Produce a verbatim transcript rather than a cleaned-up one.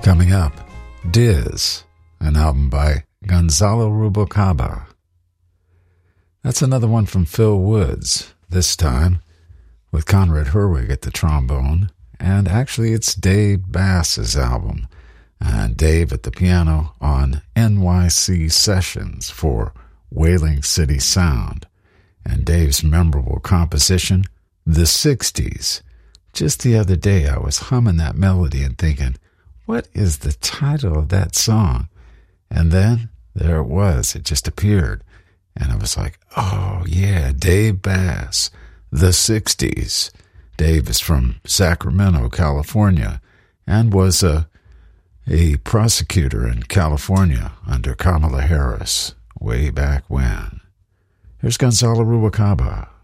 Coming up, Diz, an album by Gonzalo Rubalcaba. That's another one from Phil Woods, this time with Conrad Herwig at the trombone, and actually it's Dave Bass's album, and Dave at the piano on N Y C Sessions for Whaling City Sound, and Dave's memorable composition, The sixties. Just the other day I was humming that melody and thinking, what is the title of that song? And then there it was. It just appeared. And I was like, oh, yeah, Dave Bass, The sixties. Dave is from Sacramento, California, and was a, a prosecutor in California under Kamala Harris way back when. Here's Gonzalo Rubalcaba.